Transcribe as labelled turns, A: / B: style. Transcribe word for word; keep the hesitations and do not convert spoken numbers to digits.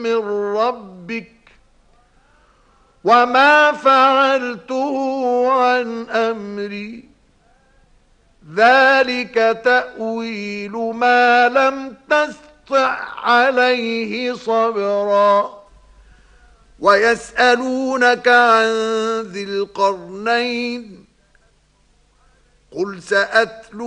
A: من ربك وما فعلته عن أمري ذلك تأويل ما لم تستطع عليه صبرا ويسألونك عن ذي القرنين قل سأتلو